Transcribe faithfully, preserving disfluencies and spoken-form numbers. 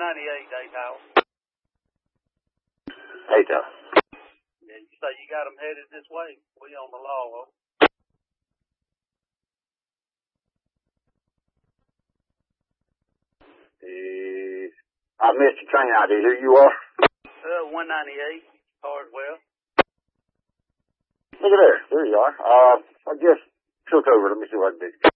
ninety-eight, Dave Howell. Hey, Tough. Yeah, you say you got them headed this way. We on the law. Uh, I missed your train I D. Who you are? Uh, one ninety-eight, Cardwell. Look at there. There you are. Uh, I just took over. Let me see what I can do.